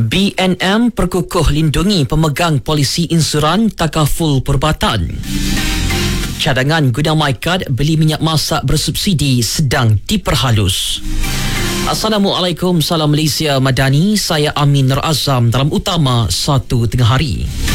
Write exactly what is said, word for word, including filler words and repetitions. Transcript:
B N M perkukuh lindungi pemegang polisi insuran takaful perubatan. Cadangan gudang MyCard beli minyak masak bersubsidi sedang diperhalus. Assalamualaikum, salam Malaysia Madani. Saya Amin Nur Azam dalam Utama satu Tengah Hari.